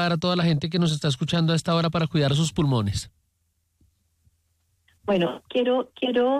dar a toda la gente que nos está escuchando a esta hora para cuidar sus pulmones? Bueno, quiero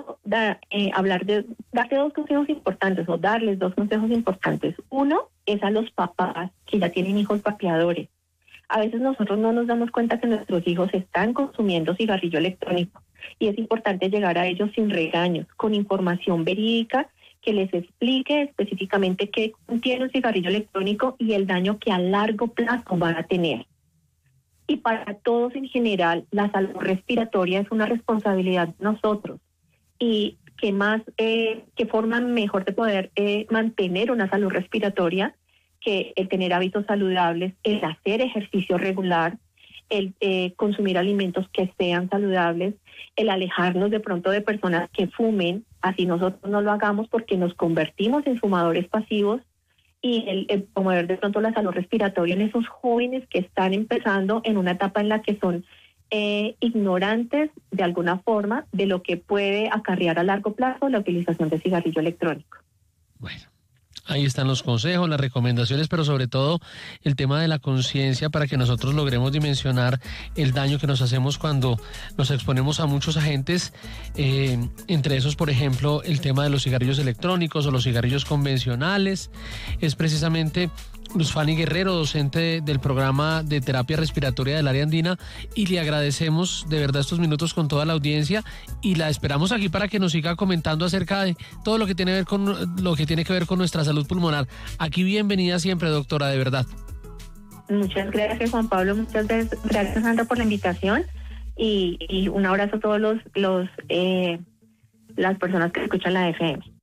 darte dos consejos importantes, o darles dos consejos importantes. Uno es a los papás que ya tienen hijos vapeadores. A veces nosotros no nos damos cuenta que nuestros hijos están consumiendo cigarrillo electrónico y es importante llegar a ellos sin regaños, con información verídica que les explique específicamente qué contiene un cigarrillo electrónico y el daño que a largo plazo van a tener. Y para todos en general, la salud respiratoria es una responsabilidad de nosotros. Y qué forma mejor de poder mantener una salud respiratoria que el tener hábitos saludables, el hacer ejercicio regular, el consumir alimentos que sean saludables, el alejarnos de pronto de personas que fumen, así nosotros no lo hagamos porque nos convertimos en fumadores pasivos, y el promover de pronto la salud respiratoria en esos jóvenes que están empezando en una etapa en la que son ignorantes de alguna forma de lo que puede acarrear a largo plazo la utilización de cigarrillo electrónico. Bueno, ahí están los consejos, las recomendaciones, pero sobre todo el tema de la conciencia para que nosotros logremos dimensionar el daño que nos hacemos cuando nos exponemos a muchos agentes, entre esos, por ejemplo, el tema de los cigarrillos electrónicos o los cigarrillos convencionales. Es precisamente Luz Fanny Guerrero, docente del programa de terapia respiratoria del área andina, y le agradecemos de verdad estos minutos con toda la audiencia y la esperamos aquí para que nos siga comentando acerca de todo lo que tiene que ver con nuestra salud pulmonar. Aquí bienvenida siempre, doctora, de verdad. Muchas gracias, Juan Pablo, muchas gracias, Sandra, por la invitación y un abrazo a todos las personas que escuchan la FM.